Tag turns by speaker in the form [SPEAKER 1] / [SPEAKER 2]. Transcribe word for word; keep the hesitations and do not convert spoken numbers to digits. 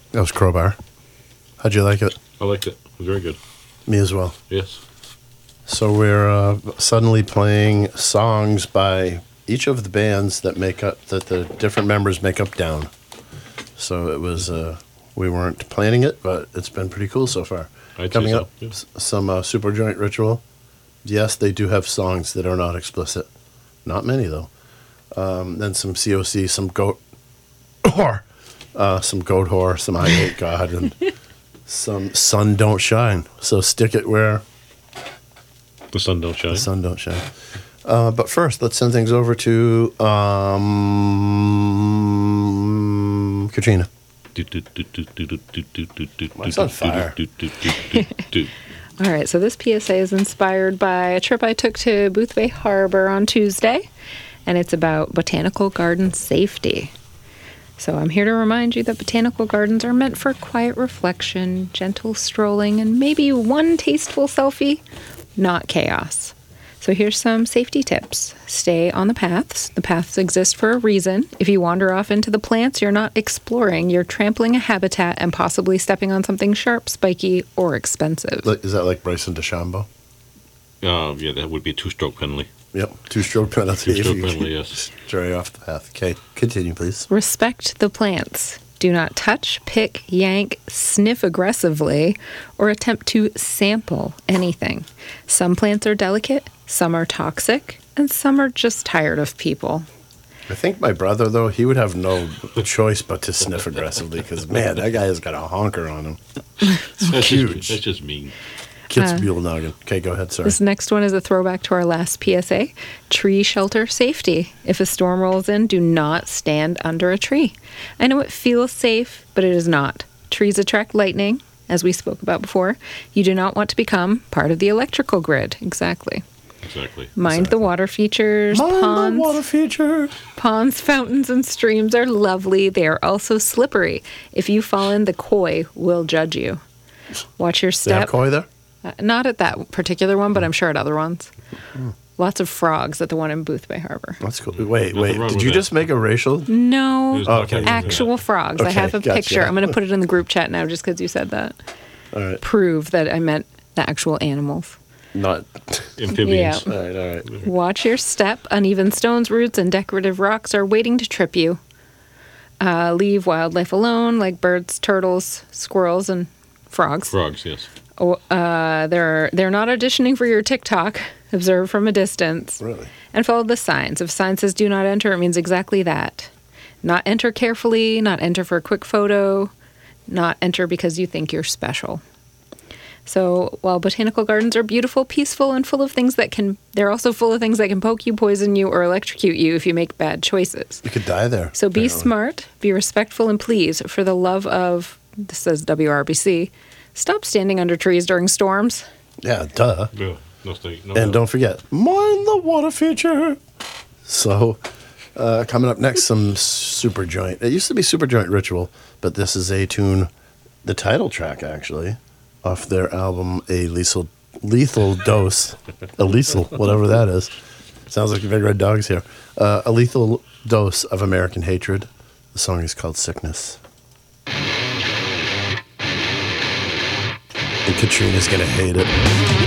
[SPEAKER 1] That was Crowbar. How'd you like it?
[SPEAKER 2] I liked it. It was very good.
[SPEAKER 1] Me as well.
[SPEAKER 2] Yes.
[SPEAKER 1] So we're uh, suddenly playing songs by each of the bands that make up that the different members make up Down. So it was uh, we weren't planning it, but it's been pretty cool so far.
[SPEAKER 2] I'd
[SPEAKER 1] Coming
[SPEAKER 2] say so,
[SPEAKER 1] up,
[SPEAKER 2] yeah.
[SPEAKER 1] s- some uh, Superjoint Ritual. Yes, they do have songs that are not explicit. Not many though. Um, then some C O C, some Goat Whore, uh, some Goat Whore, some I Hate God, and some Sun Don't Shine. So stick it where
[SPEAKER 2] The sun don't shine.
[SPEAKER 1] the sun don't shine. Uh, but first, let's send things over to um, Katrina. Mine's on fire.
[SPEAKER 3] All right, so this P S A is inspired by a trip I took to Boothbay Harbor on Tuesday, and it's about botanical garden safety. So I'm here to remind you that botanical gardens are meant for quiet reflection, gentle strolling, and maybe one tasteful selfie, not chaos. So here's some safety tips. Stay on the paths. The paths exist for a reason. If you wander off into the plants, you're not exploring. You're trampling a habitat and possibly stepping on something sharp, spiky, or expensive.
[SPEAKER 1] Like- Is that like Bryson DeChambeau?
[SPEAKER 2] Uh, yeah, that would be a two-stroke penalty.
[SPEAKER 1] Yep, two-stroke penalty.
[SPEAKER 2] Two-stroke
[SPEAKER 1] if you
[SPEAKER 2] penalty, yes.
[SPEAKER 1] Stray off the path. Okay, continue, please.
[SPEAKER 3] Respect the plants. Do not touch, pick, yank, sniff aggressively, or attempt to sample anything. Some plants are delicate, some are toxic, and some are just tired of people.
[SPEAKER 1] I think my brother, though, he would have no choice but to sniff aggressively because, man, that guy has got a honker on him. It's
[SPEAKER 2] That's
[SPEAKER 1] huge.
[SPEAKER 2] Just, that's just mean.
[SPEAKER 1] Kitzbühel noggin. Okay, go ahead, sorry.
[SPEAKER 3] This next one is a throwback to our last P S A. Tree shelter safety. If a storm rolls in, do not stand under a tree. I know it feels safe, but it is not. Trees attract lightning, as we spoke about before. You do not want to become part of the electrical grid. Exactly.
[SPEAKER 2] Exactly.
[SPEAKER 3] Mind the water features.
[SPEAKER 1] Mind
[SPEAKER 3] ponds.
[SPEAKER 1] the water feature.
[SPEAKER 3] Ponds, fountains, and streams are lovely. They are also slippery. If you fall in, the koi will judge you. Watch your
[SPEAKER 1] They have
[SPEAKER 3] step.
[SPEAKER 1] koi there?
[SPEAKER 3] Uh, not at that particular one, but I'm sure at other ones. Lots of frogs at the one in Boothbay Harbor.
[SPEAKER 1] That's cool. Wait,
[SPEAKER 2] Nothing
[SPEAKER 1] wait.
[SPEAKER 2] wrong
[SPEAKER 1] Did
[SPEAKER 2] with
[SPEAKER 1] you
[SPEAKER 2] that.
[SPEAKER 1] just make a racial?
[SPEAKER 3] No,
[SPEAKER 2] There's
[SPEAKER 1] Oh,
[SPEAKER 2] nothing
[SPEAKER 1] okay.
[SPEAKER 2] wrong with
[SPEAKER 3] actual frogs. I
[SPEAKER 1] Okay,
[SPEAKER 3] have a
[SPEAKER 1] gotcha.
[SPEAKER 3] picture. I'm going to put it in the group chat now just because you said that.
[SPEAKER 1] All right.
[SPEAKER 3] Prove that I meant the actual animals.
[SPEAKER 1] Not.
[SPEAKER 2] that. Amphibians.
[SPEAKER 3] Yeah.
[SPEAKER 1] All right, all right.
[SPEAKER 3] Watch your step. Uneven stones, roots, and decorative rocks are waiting to trip you. Uh, leave wildlife alone, like birds, turtles, squirrels, and frogs.
[SPEAKER 2] Frogs, yes.
[SPEAKER 3] Oh, uh, they're they're not auditioning for your TikTok. Observe from a distance.
[SPEAKER 1] Really?
[SPEAKER 3] And follow the signs. If sign says do not enter, it means exactly that. Not enter carefully, not enter for a quick photo, not enter because you think you're special. So while botanical gardens are beautiful, peaceful, and full of things that can, they're also full of things that can poke you, poison you, or electrocute you if you make bad choices.
[SPEAKER 1] You could die there.
[SPEAKER 3] So be
[SPEAKER 1] apparently.
[SPEAKER 3] smart, be respectful, and please, for the love of, this says W R B C, stop standing under trees during storms.
[SPEAKER 1] Yeah, duh.
[SPEAKER 2] Yeah. No, stay, no,
[SPEAKER 1] And
[SPEAKER 2] no.
[SPEAKER 1] don't forget, mind the water feature. So, uh, coming up next, some super joint. It used to be super joint ritual, but this is a tune, the title track actually, off their album A Lethal Lethal Dose, a lethal, whatever that is. Sounds like Big Red Dog's here. Uh, a lethal dose of American hatred. The song is called Sickness. And Katrina's gonna hate it.